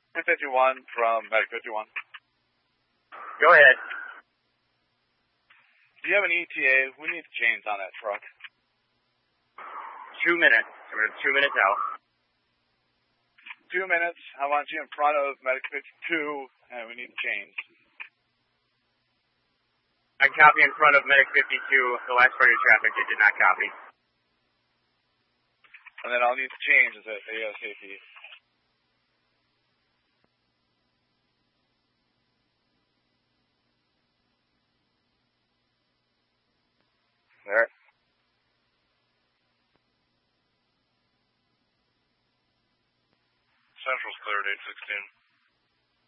51 from Medic 51. Go ahead. Do you have an ETA? We need chains on that truck. 2 minutes. We're 2 minutes out. 2 minutes. I want you in front of Medic 52, and we need chains. I copy in front of Medic 52. The last part of traffic, it did not copy. And then I'll need chains as ASAP. There. Central's cleared, 816.